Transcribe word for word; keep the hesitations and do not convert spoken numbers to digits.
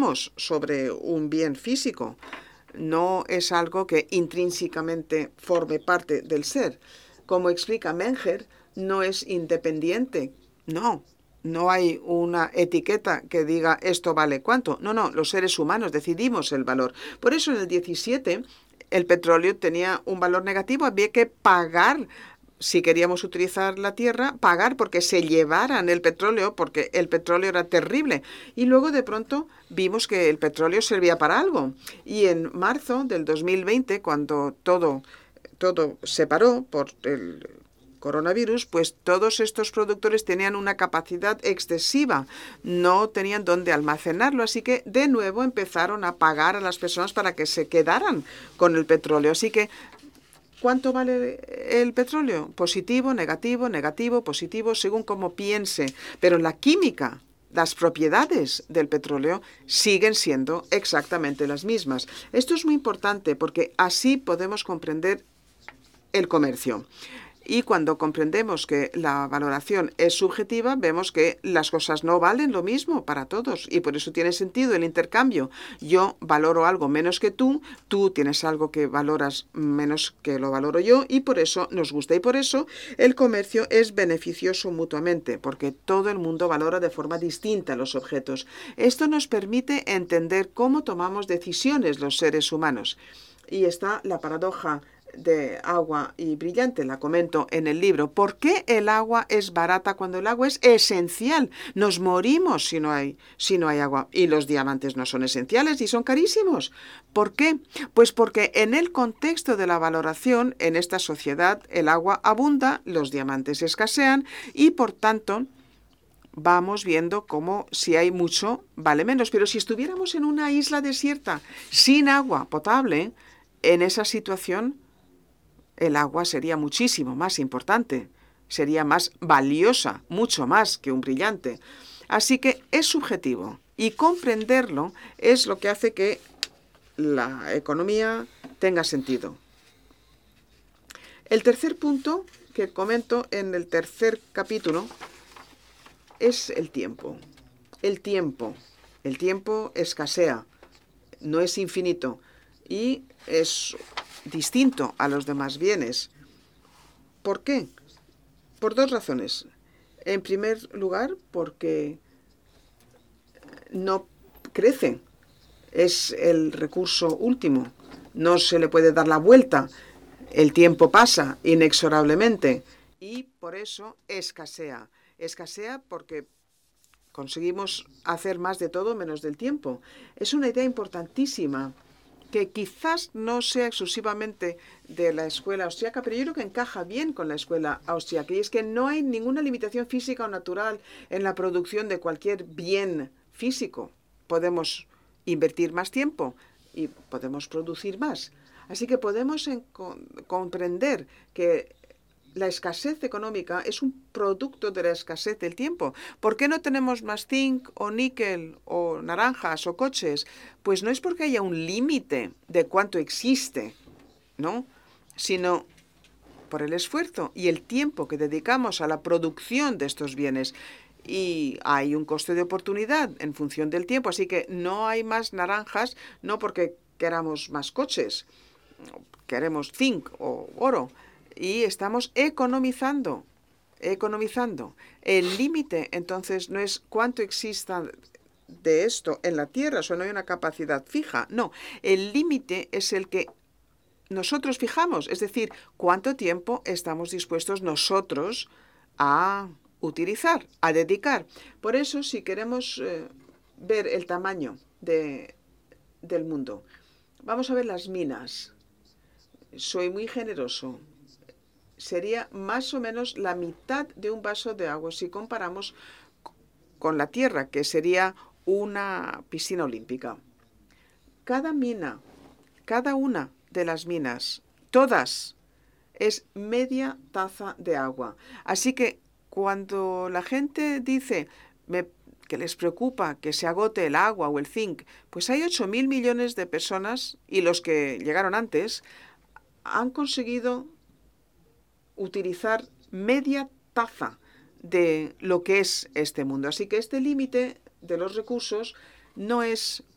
decidimos sobre un bien físico. No es algo que intrínsecamente forme parte del ser. Como explica Menger, no es independiente. No, no hay una etiqueta que diga esto vale cuánto. No, no, los seres humanos decidimos el valor. Por eso en el diecisiete el petróleo tenía un valor negativo. Había que pagar, si queríamos utilizar la tierra, pagar porque se llevaran el petróleo, porque el petróleo era terrible. Y luego de pronto vimos que el petróleo servía para algo. Y en marzo del dos mil veinte, cuando todo, todo se paró por el coronavirus, pues todos estos productores tenían una capacidad excesiva, no tenían dónde almacenarlo, así que de nuevo empezaron a pagar a las personas para que se quedaran con el petróleo. Así que, ¿cuánto vale el petróleo? Positivo, negativo, negativo, positivo, según como piense. Pero en la química, las propiedades del petróleo siguen siendo exactamente las mismas. Esto es muy importante porque así podemos comprender el comercio. Y cuando comprendemos que la valoración es subjetiva, vemos que las cosas no valen lo mismo para todos. Y por eso tiene sentido el intercambio. Yo valoro algo menos que tú, tú tienes algo que valoras menos que lo valoro yo, y por eso nos gusta. Y por eso el comercio es beneficioso mutuamente, porque todo el mundo valora de forma distinta los objetos. Esto nos permite entender cómo tomamos decisiones los seres humanos. Y está la paradoja de agua y brillante, la comento en el libro. ¿Por qué el agua es barata cuando el agua es esencial? Nos morimos si no hay, si no hay agua. Y los diamantes no son esenciales y son carísimos. ¿Por qué? Pues porque en el contexto de la valoración, en esta sociedad, el agua abunda, los diamantes escasean y, por tanto, vamos viendo cómo si hay mucho, vale menos. Pero si estuviéramos en una isla desierta, sin agua potable, en esa situación, el agua sería muchísimo más importante, sería más valiosa, mucho más que un brillante. Así que es subjetivo y comprenderlo es lo que hace que la economía tenga sentido. El tercer punto que comento en el tercer capítulo es el tiempo. El tiempo. El tiempo escasea, no es infinito y es distinto a los demás bienes. ¿Por qué? Por dos razones. En primer lugar, porque no crece. Es el recurso último. No se le puede dar la vuelta. El tiempo pasa inexorablemente y por eso escasea. Escasea porque conseguimos hacer más de todo menos del tiempo. Es una idea importantísima que quizás no sea exclusivamente de la escuela austriaca, pero yo creo que encaja bien con la escuela austriaca, y es que no hay ninguna limitación física o natural en la producción de cualquier bien físico. Podemos invertir más tiempo y podemos producir más. Así que podemos comprender que la escasez económica es un producto de la escasez del tiempo. ¿Por qué no tenemos más zinc o níquel o naranjas o coches? Pues no es porque haya un límite de cuánto existe, ¿no? Sino por el esfuerzo y el tiempo que dedicamos a la producción de estos bienes. Y hay un coste de oportunidad en función del tiempo. Así que no hay más naranjas, no porque queramos más coches, queremos zinc o oro. Y estamos economizando, economizando. El límite, entonces, no es cuánto exista de esto en la Tierra, o sea, no hay una capacidad fija. No, el límite es el que nosotros fijamos, es decir, cuánto tiempo estamos dispuestos nosotros a utilizar, a dedicar. Por eso, si queremos eh, ver el tamaño de, del mundo, vamos a ver las minas. Soy muy generoso. Sería más o menos la mitad de un vaso de agua si comparamos con la Tierra, que sería una piscina olímpica. Cada mina, cada una de las minas, todas, es media taza de agua. Así que cuando la gente dice me, que les preocupa que se agote el agua o el zinc, pues hay ocho mil millones de personas, y los que llegaron antes han conseguido utilizar media taza de lo que es este mundo. Así que este límite de los recursos no es